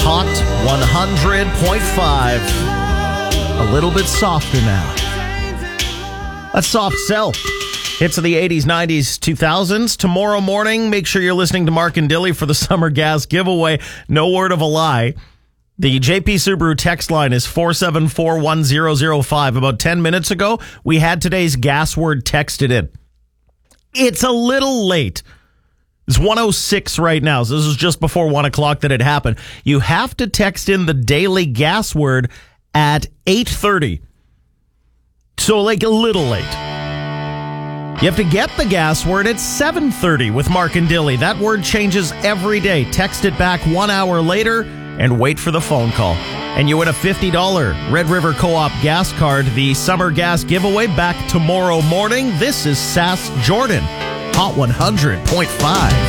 Hot 100.5. A little bit softer now. That's Soft Cell. Hits of the 80s, 90s, 2000s. Tomorrow morning, make sure you're listening to Mark and Dilly for the summer gas giveaway. No word of a lie. The JP Subaru text line is 4741005. About 10 minutes ago, we had today's gas word texted in. It's a little late. It's 1:06 right now, so this is just before 1 o'clock that it happened. You have to text in the daily gas word at 8:30. So, like, a little late. You have to get the gas word at 7:30 with Mark and Dilly. That word changes every day. Text it back 1 hour later and wait for the phone call. And you win a $50 Red River Co-op gas card. The summer gas giveaway back tomorrow morning. This is Sass Jordan, Hot 100.5.